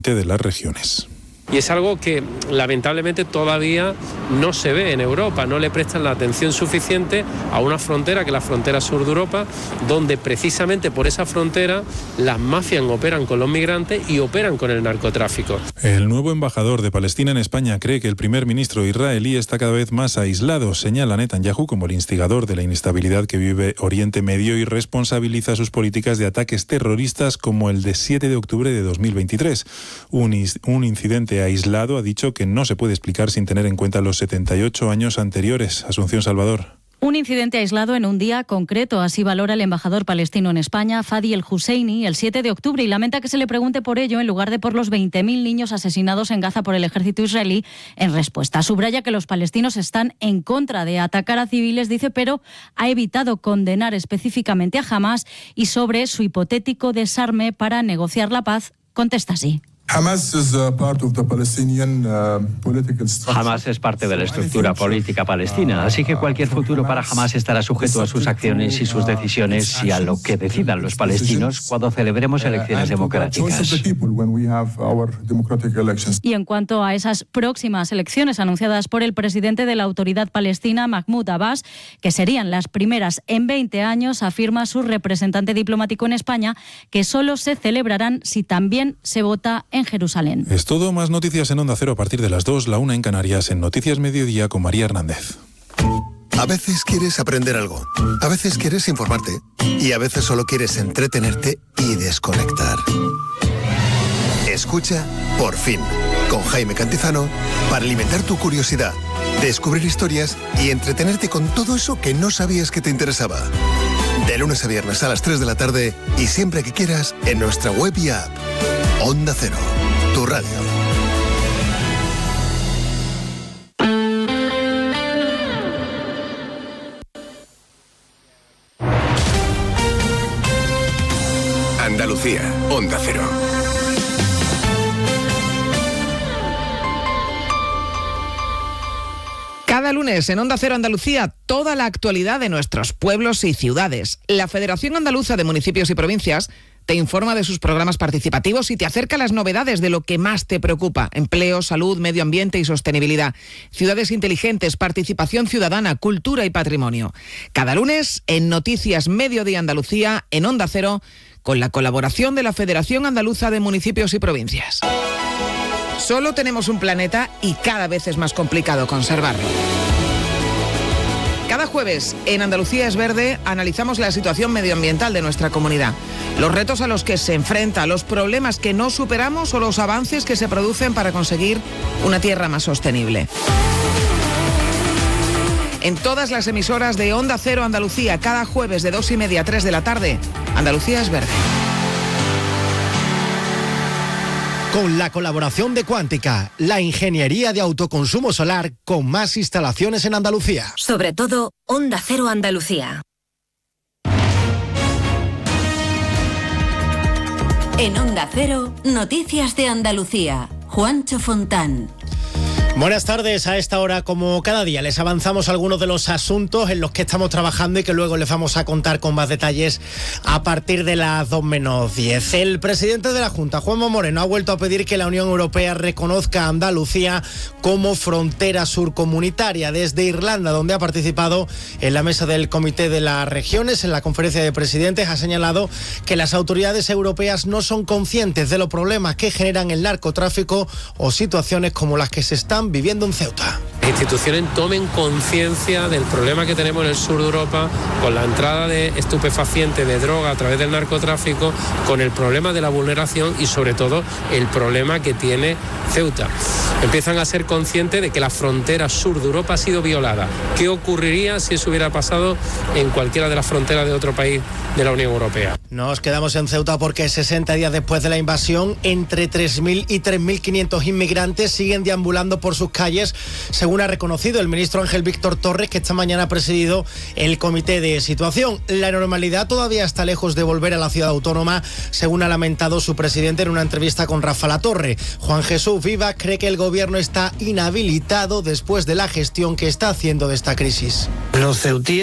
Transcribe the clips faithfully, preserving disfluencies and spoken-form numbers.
de las regiones. Y es algo que lamentablemente todavía no se ve en Europa, no le prestan la atención suficiente a una frontera, que es la frontera sur de Europa, donde precisamente por esa frontera las mafias operan con los migrantes y operan con el narcotráfico. El nuevo embajador de Palestina en España cree que el primer ministro israelí está cada vez más aislado. Señala a Netanyahu como el instigador de la inestabilidad que vive Oriente Medio y responsabiliza sus políticas de ataques terroristas como el de siete de octubre de dos mil veintitrés. Un, un incidente aislado, ha dicho, que no se puede explicar sin tener en cuenta los setenta y ocho años anteriores. Asunción Salvador. Un incidente aislado en un día concreto, así valora el embajador palestino en España, Fadi El Husseini, el siete de octubre, y lamenta que se le pregunte por ello en lugar de por los veinte mil niños asesinados en Gaza por el ejército israelí en respuesta. Subraya que los palestinos están en contra de atacar a civiles, dice, pero ha evitado condenar específicamente a Hamás, y sobre su hipotético desarme para negociar la paz, contesta así. Hamas es parte de la estructura política palestina, así que cualquier futuro para Hamas estará sujeto a sus acciones y sus decisiones y a lo que decidan los palestinos cuando celebremos elecciones democráticas. Y en cuanto a esas próximas elecciones anunciadas por el presidente de la Autoridad Palestina, Mahmoud Abbas, que serían las primeras en veinte años, afirma su representante diplomático en España que solo se celebrarán si también se vota en Jerusalén. Es todo. Más noticias en Onda Cero a partir de las dos, la una en Canarias, en Noticias Mediodía con María Hernández. A veces quieres aprender algo, a veces quieres informarte y a veces solo quieres entretenerte y desconectar. Escucha Por Fin, con Jaime Cantizano, para alimentar tu curiosidad, descubrir historias y entretenerte con todo eso que no sabías que te interesaba. De lunes a viernes a las tres de la tarde y siempre que quieras en nuestra web y app. Onda Cero, tu radio. Andalucía, Onda Cero. Cada lunes en Onda Cero Andalucía, toda la actualidad de nuestros pueblos y ciudades. La Federación Andaluza de Municipios y Provincias te informa de sus programas participativos y te acerca las novedades de lo que más te preocupa: empleo, salud, medio ambiente y sostenibilidad, ciudades inteligentes, participación ciudadana, cultura y patrimonio. Cada lunes en Noticias Mediodía Andalucía, en Onda Cero, con la colaboración de la Federación Andaluza de Municipios y Provincias. Solo tenemos un planeta y cada vez es más complicado conservarlo. Cada jueves en Andalucía es Verde analizamos la situación medioambiental de nuestra comunidad, los retos a los que se enfrenta, los problemas que no superamos o los avances que se producen para conseguir una tierra más sostenible. En todas las emisoras de Onda Cero Andalucía, cada jueves de dos y media a tres de la tarde, Andalucía es Verde. Con la colaboración de Cuántica, la ingeniería de autoconsumo solar con más instalaciones en Andalucía. Sobre todo, Onda Cero Andalucía. En Onda Cero, Noticias de Andalucía. Juancho Fontán. Buenas tardes. A esta hora, como cada día, les avanzamos algunos de los asuntos en los que estamos trabajando y que luego les vamos a contar con más detalles a partir de las dos menos diez. El presidente de la Junta, Juanma Moreno, ha vuelto a pedir que la Unión Europea reconozca a Andalucía como frontera surcomunitaria. Desde Irlanda, donde ha participado en la mesa del Comité de las Regiones, en la conferencia de presidentes, ha señalado que las autoridades europeas no son conscientes de los problemas que generan el narcotráfico o situaciones como las que se están viviendo en Ceuta. Las instituciones tomen conciencia del problema que tenemos en el sur de Europa con la entrada de estupefacientes, de droga a través del narcotráfico, con el problema de la vulneración y sobre todo el problema que tiene Ceuta. Empiezan a ser conscientes de que la frontera sur de Europa ha sido violada. ¿Qué ocurriría si eso hubiera pasado en cualquiera de las fronteras de otro país de la Unión Europea? Nos quedamos en Ceuta porque sesenta días después de la invasión, entre tres mil y tres mil quinientos inmigrantes siguen deambulando por sus calles, según ha reconocido el ministro Ángel Víctor Torres, que esta mañana ha presidido el comité de situación. La normalidad todavía está lejos de volver a la ciudad autónoma, según ha lamentado su presidente en una entrevista con Rafa Latorre. Juan Jesús Vivas cree que el gobierno está inhabilitado después de la gestión que está haciendo de esta crisis. Los ceutíes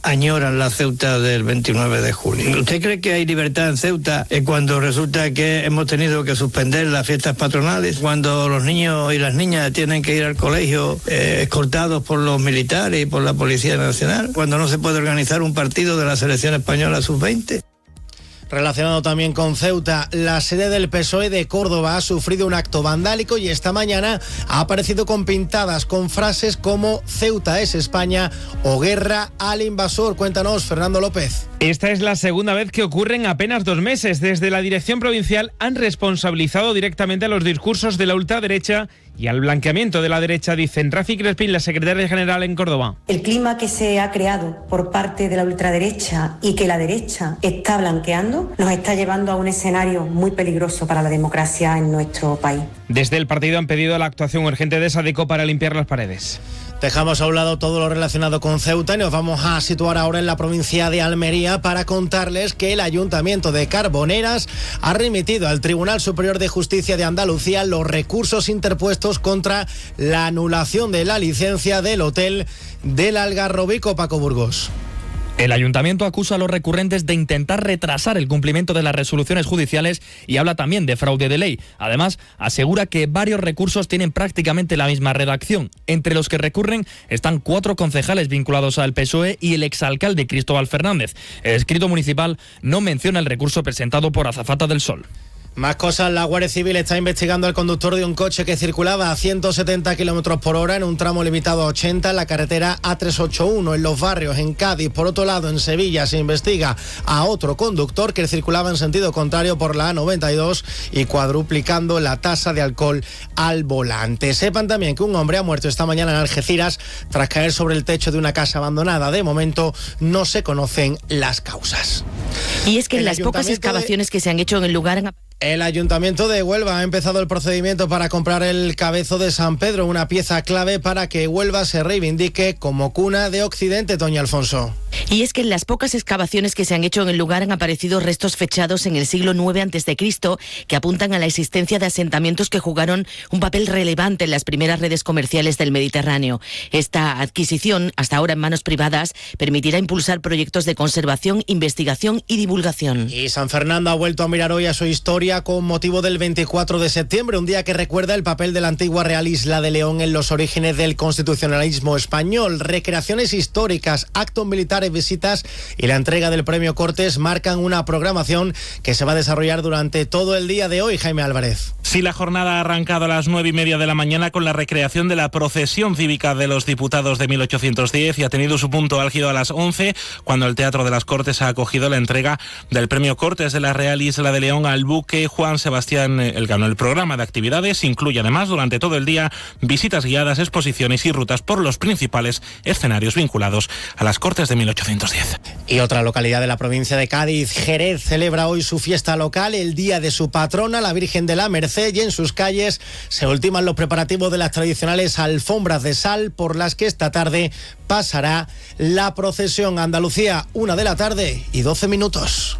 añoran la Ceuta del veintinueve de julio. ¿Usted cree que hay libertad en Ceuta eh, cuando resulta que hemos tenido que suspender las fiestas patronales, cuando los niños y las niñas tienen que ir al colegio eh, escoltados por los militares y por la Policía Nacional, cuando no se puede organizar un partido de la selección española sub veinte? Relacionado también con Ceuta, la sede del P S O E de Córdoba ha sufrido un acto vandálico y esta mañana ha aparecido con pintadas con frases como Ceuta es España o guerra al invasor. Cuéntanos, Fernando López. Esta es la segunda vez que ocurre en apenas dos meses. Desde la dirección provincial han responsabilizado directamente a los discursos de la ultraderecha y al blanqueamiento de la derecha, dicen Rafi Crespín, la secretaria general en Córdoba. El clima que se ha creado por parte de la ultraderecha y que la derecha está blanqueando nos está llevando a un escenario muy peligroso para la democracia en nuestro país. Desde el partido han pedido la actuación urgente de Sadeco para limpiar las paredes. Dejamos a un lado todo lo relacionado con Ceuta y nos vamos a situar ahora en la provincia de Almería para contarles que el Ayuntamiento de Carboneras ha remitido al Tribunal Superior de Justicia de Andalucía los recursos interpuestos contra la anulación de la licencia del hotel del Algarrobico. Paco Burgos. El ayuntamiento acusa a los recurrentes de intentar retrasar el cumplimiento de las resoluciones judiciales y habla también de fraude de ley. Además, asegura que varios recursos tienen prácticamente la misma redacción. Entre los que recurren están cuatro concejales vinculados al P S O E y el exalcalde Cristóbal Fernández. El escrito municipal no menciona el recurso presentado por Azafata del Sol. Más cosas, la Guardia Civil está investigando al conductor de un coche que circulaba a ciento setenta kilómetros por hora en un tramo limitado a ochenta en la carretera A trescientos ochenta y uno en Los Barrios, en Cádiz. Por otro lado, en Sevilla se investiga a otro conductor que circulaba en sentido contrario por la A noventa y dos y cuadruplicando la tasa de alcohol al volante. Sepan también que un hombre ha muerto esta mañana en Algeciras tras caer sobre el techo de una casa abandonada. De momento no se conocen las causas. Y es que en las pocas excavaciones de... que se han hecho en el lugar... Han... El Ayuntamiento de Huelva ha empezado el procedimiento para comprar el cabezo de San Pedro, una pieza clave para que Huelva se reivindique como cuna de Occidente, Toña Alfonso. Y es que en las pocas excavaciones que se han hecho en el lugar han aparecido restos fechados en el siglo nueve antes de Cristo que apuntan a la existencia de asentamientos que jugaron un papel relevante en las primeras redes comerciales del Mediterráneo. Esta adquisición, hasta ahora en manos privadas, permitirá impulsar proyectos de conservación, investigación y divulgación. Y San Fernando ha vuelto a mirar hoy a su historia con motivo del veinticuatro de septiembre, un día que recuerda el papel de la antigua Real Isla de León en los orígenes del constitucionalismo español. Recreaciones históricas, actos militares, visitas y la entrega del Premio Cortes marcan una programación que se va a desarrollar durante todo el día de hoy. Jaime Álvarez. Sí, la jornada ha arrancado a las nueve y media de la mañana con la recreación de la procesión cívica de los diputados de mil ochocientos diez y ha tenido su punto álgido a las once, cuando el Teatro de las Cortes ha acogido la entrega del Premio Cortes de la Real Isla de León al buque Juan Sebastián Elcano. El programa de actividades incluye además durante todo el día visitas guiadas, exposiciones y rutas por los principales escenarios vinculados a las Cortes de mil ochocientos diez. Y otra localidad de la provincia de Cádiz, Jerez, celebra hoy su fiesta local, el día de su patrona, la Virgen de la Merced, y en sus calles se ultiman los preparativos de las tradicionales alfombras de sal por las que esta tarde pasará la procesión. Andalucía, una de la tarde y doce minutos.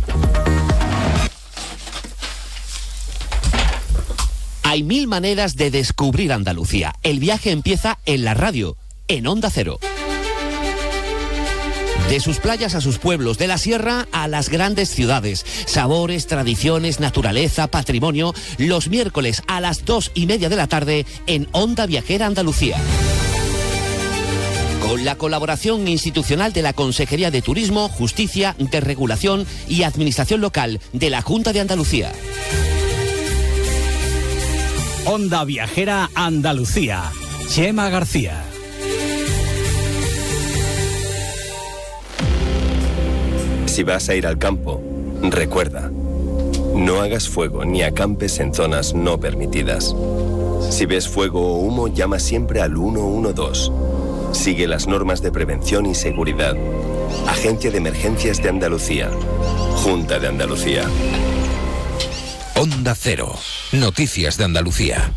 Hay mil maneras de descubrir Andalucía. El viaje empieza en la radio, en Onda Cero. De sus playas a sus pueblos, de la sierra a las grandes ciudades. Sabores, tradiciones, naturaleza, patrimonio. Los miércoles a las dos y media de la tarde en Onda Viajera Andalucía. Con la colaboración institucional de la Consejería de Turismo, Justicia, Desregulación y Administración Local de la Junta de Andalucía. Onda Viajera Andalucía. Chema García. Si vas a ir al campo, recuerda, no hagas fuego ni acampes en zonas no permitidas. Si ves fuego o humo, llama siempre al uno uno dos. Sigue las normas de prevención y seguridad. Agencia de Emergencias de Andalucía. Junta de Andalucía. Onda Cero. Noticias de Andalucía.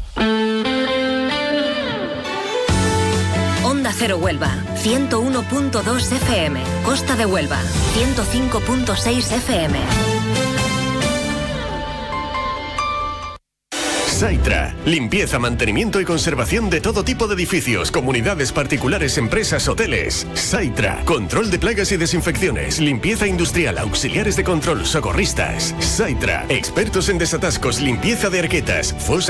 Onda Cero Huelva, ciento uno punto dos F M. Costa de Huelva, ciento cinco punto seis F M. Saitra. Limpieza, mantenimiento y conservación de todo tipo de edificios, comunidades particulares, empresas, hoteles. Saitra. Control de plagas y desinfecciones, limpieza industrial, auxiliares de control, socorristas. Saitra. Expertos en desatascos, limpieza de arquetas, fosas